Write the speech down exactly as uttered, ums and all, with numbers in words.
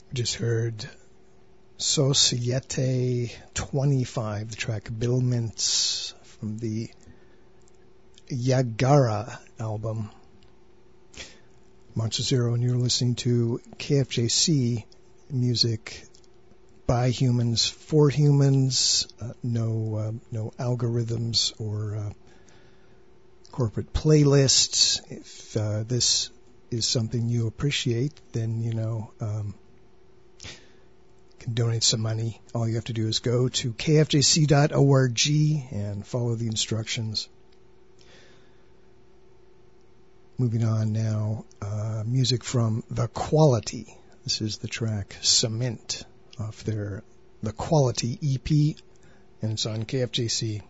Just heard Societe twenty-five, the track Bill Mintz from the Yagara album. Monster Zero, and you're listening to K F J C music by humans, for humans, uh, no uh, no algorithms or uh, corporate playlists. If uh, this is something you appreciate, then, you know, um, can donate some money. All you have to do is go to k f j c dot org and follow the instructions. Moving on now, uh, music from The Quality. This is the track Cement off their The Quality E P, and it's on K F J C.